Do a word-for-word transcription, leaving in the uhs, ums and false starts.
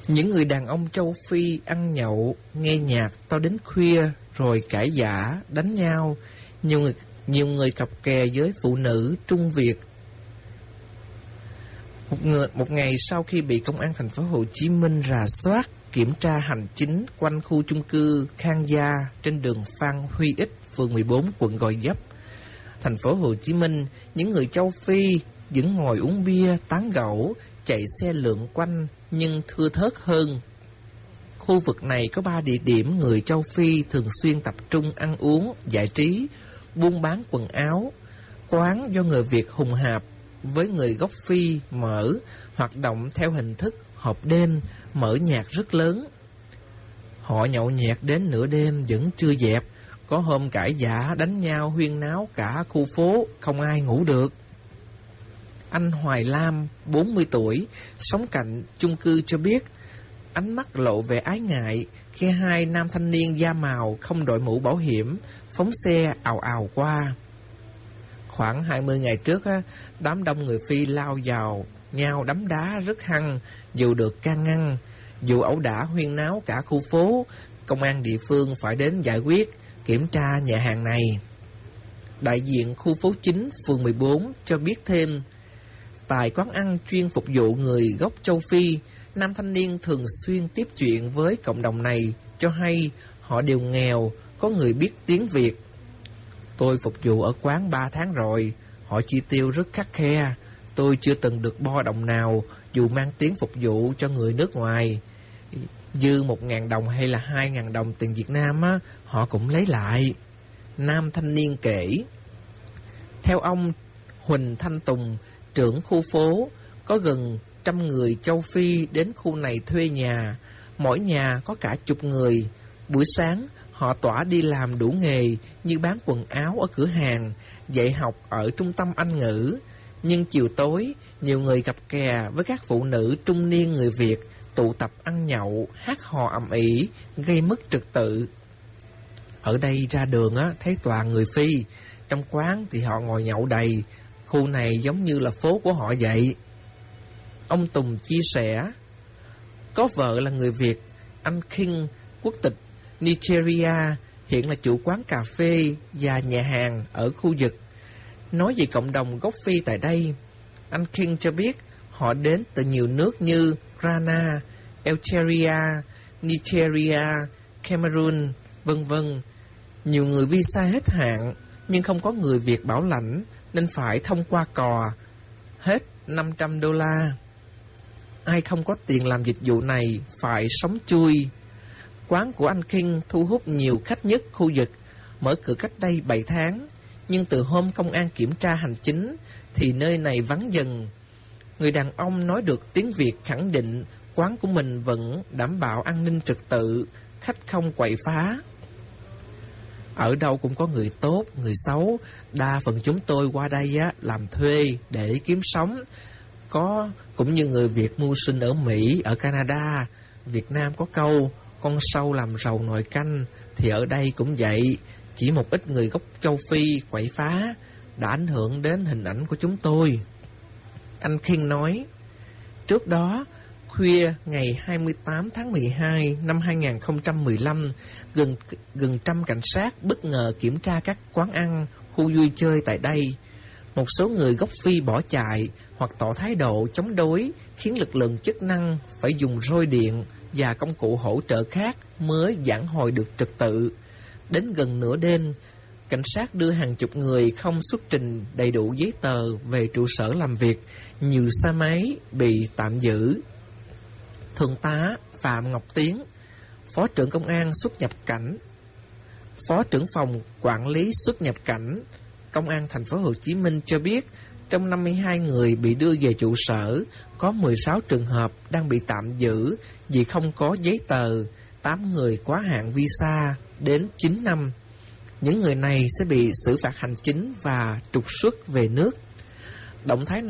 Những người đàn ông châu Phi ăn nhậu, nghe nhạc to đến khuya, rồi cãi vã, đánh nhau. Nhiều người, nhiều người cặp kè với phụ nữ Trung Việt. Một, người, một ngày sau khi bị công an thành phố Hồ Chí Minh rà soát, kiểm tra hành chính quanh khu chung cư Khang Gia trên đường Phan Huy Ích, phường mười bốn, quận Gò Vấp, thành phố Hồ Chí Minh, những người châu Phi vẫn ngồi uống bia, tán gẫu, chạy xe lượn quanh nhưng thưa thớt hơn. Khu vực này có ba địa điểm người châu Phi thường xuyên tập trung ăn uống, giải trí, buôn bán quần áo. Quán do người Việt hùng hạp với người gốc Phi mở, hoạt động theo hình thức họp đêm, mở nhạc rất lớn. Họ nhậu nhẹt đến nửa đêm vẫn chưa dẹp, có hôm cãi vã, đánh nhau, huyên náo cả khu phố, không ai ngủ được. Anh Hoài Lam, bốn mươi tuổi, sống cạnh chung cư cho biết, ánh mắt lộ vẻ ái ngại khi hai nam thanh niên da màu không đội mũ bảo hiểm phóng xe ào ào qua. Khoảng hai mươi ngày trước, đám đông người Phi lao vào nhau đấm đá rất hăng, dù được can ngăn. Dù ẩu đả huyên náo cả khu phố, công an địa phương phải đến giải quyết, kiểm tra nhà hàng này. Đại diện khu phố chín, phường mười bốn cho biết thêm, tại quán ăn chuyên phục vụ người gốc châu Phi, nam thanh niên thường xuyên tiếp chuyện với cộng đồng này, cho hay họ đều nghèo, có người biết tiếng Việt. Tôi phục vụ ở quán ba tháng rồi, họ chi tiêu rất khắt khe, tôi chưa từng được bo đồng nào dù mang tiếng phục vụ cho người nước ngoài. Dư một ngàn đồng hay là hai ngàn đồng tiền Việt Nam á, họ cũng lấy lại. Nam thanh niên kể. Theo ông Huỳnh Thanh Tùng, trưởng khu phố, có gần trăm người châu Phi đến khu này thuê nhà, mỗi nhà có cả chục người. Buổi sáng họ tỏa đi làm đủ nghề như bán quần áo ở cửa hàng, dạy học ở trung tâm Anh ngữ. Nhưng chiều tối, nhiều người cặp kè với các phụ nữ trung niên người Việt tụ tập ăn nhậu, hát hò ầm ĩ, gây mất trật tự. Ở đây ra đường á, thấy toàn người Phi, trong quán thì họ ngồi nhậu đầy, khu này giống như là phố của họ vậy. Ông Tùng chia sẻ, có vợ là người Việt, anh King, quốc tịch Nigeria, hiện là chủ quán cà phê và nhà hàng ở khu vực. Nói về cộng đồng gốc Phi tại đây, anh King cho biết họ đến từ nhiều nước như Ghana, Algeria, Nigeria, Cameroon, vân vân. Nhiều người visa hết hạn, nhưng không có người Việt bảo lãnh, nên phải thông qua cò, hết năm trăm đô la. Ai không có tiền làm dịch vụ này phải sống chui. Quán của anh King thu hút nhiều khách nhất khu vực, mở cửa cách đây bảy tháng, nhưng từ hôm công an kiểm tra hành chính thì nơi này vắng dần. Người đàn ông nói được tiếng Việt khẳng định quán của mình vẫn đảm bảo an ninh trật tự, khách không quậy phá. Ở đâu cũng có người tốt, người xấu, đa phần chúng tôi qua đây á, làm thuê để kiếm sống. Có cũng như người Việt mưu sinh ở Mỹ, ở Canada. Việt Nam có câu, con sâu làm rầu nồi canh, thì ở đây cũng vậy. Chỉ một ít người gốc châu Phi quậy phá đã ảnh hưởng đến hình ảnh của chúng tôi. Anh King nói, trước đó, khuya ngày hai mươi tám tháng mười hai năm hai nghìn không trăm mười lăm, gần, gần trăm cảnh sát bất ngờ kiểm tra các quán ăn, khu vui chơi tại đây. Một số người gốc Phi bỏ chạy hoặc tỏ thái độ chống đối, khiến lực lượng chức năng phải dùng roi điện và công cụ hỗ trợ khác mới vãn hồi được trật tự. Đến gần nửa đêm, cảnh sát đưa hàng chục người không xuất trình đầy đủ giấy tờ về trụ sở làm việc, nhiều xe máy bị tạm giữ. Thượng tá Phạm Ngọc Tiến, Phó trưởng Công an xuất nhập cảnh, Phó trưởng phòng quản lý xuất nhập cảnh, Công an thành phố Hồ Chí Minh cho biết, trong năm mươi hai người bị đưa về trụ sở, có mười sáu trường hợp đang bị tạm giữ vì không có giấy tờ, tám người quá hạn visa đến chín năm. Những người này sẽ bị xử phạt hành chính và trục xuất về nước. Động thái